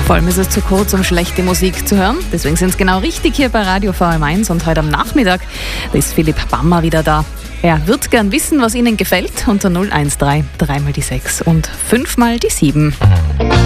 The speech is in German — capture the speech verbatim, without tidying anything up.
Vor allem ist es zu kurz, um schlechte Musik zu hören. Deswegen sind es genau richtig hier bei Radio V M eins. Und heute am Nachmittag ist Philipp Bammer wieder da. Er wird gern wissen, was Ihnen gefällt. Unter null eins drei, dreimal die sechs und fünfmal die sieben.